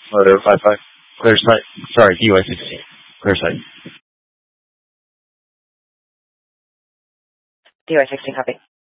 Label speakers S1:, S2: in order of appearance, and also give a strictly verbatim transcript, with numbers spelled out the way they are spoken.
S1: Motor five five. Clear sight. Sorry, D Y sixteen. Clear sight.
S2: D Y sixteen, copy.